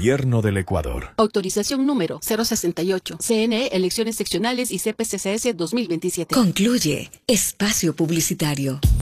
Gobierno del Ecuador. Autorización número 068. CNE, Elecciones Seccionales y CPCCS 2027. Concluye Espacio Publicitario.